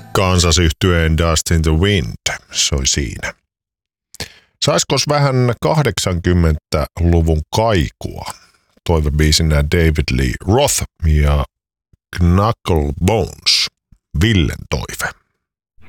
Kansas-yhtyeen Dust in the Wind soi siinä. Saiskos vähän 80-luvun kaikua? Toivebiisinä David Lee Roth ja Knucklebones, Villen toive.